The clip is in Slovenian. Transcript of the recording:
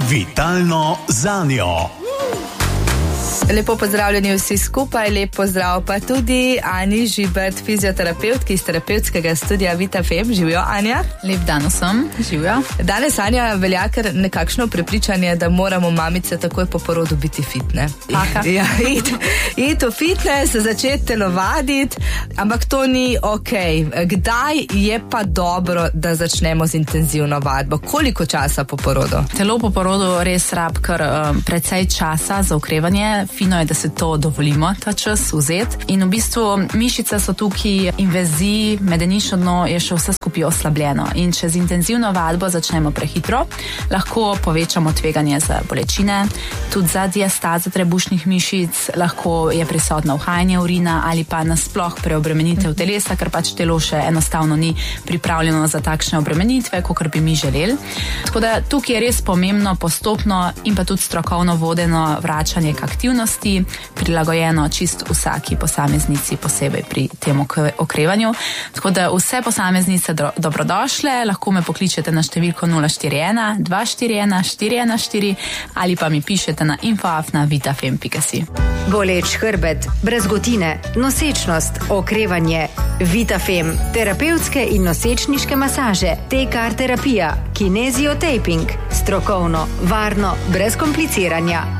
Vitalno zanjo. Lepo pozdravljeni vsi skupaj, lep pozdrav pa tudi Ani Žibert, fizioterapevtki iz terapevtskega studia VitaFem. Živijo, Anja? Lep dan vsem, živijo. Danes, Anja, velja kar nekakšno prepričanje, da moramo mamice takoj po porodu biti fitne. Ja, iti v fitness, začeti telovaditi, ampak to ni okej. Kdaj je pa dobro, da začnemo z intenzivno vadbo? Koliko časa po porodu? Telo po porodu res rab kar precej časa za okrevanje. Fino je, da se to dovolimo, ta čas vzeti. In v bistvu mišice so tukaj in vezi, medenično dno je še vse skupaj oslabljeno. In če z intenzivno vadbo začnemo prehitro, lahko povečamo tveganje za bolečine, tudi za diastazo trebušnih mišic, lahko je prisotno uhajanje urina ali pa nasploh preobremenitev telesa, ker pač telo še enostavno ni pripravljeno za takšne obremenitve, kakor bi mi želeli. Tako da tukaj je res pomembno postopno in pa tudi strokovno vodeno vračanje k aktivnosti, prilagojeno čist vsaki posameznici posebej pri tem okrevanju. Tako da vse posameznice dobrodošle, lahko me pokličete na številko 041 241 414 ali pa mi pišete na info@vitafem.si. Boleč hrbet, brazgotine, nosečnost, okrevanje. VitaFem, terapevtske in nosečniške masaže, TK terapija, kineziotaping, strokovno, varno, brez kompliciranja.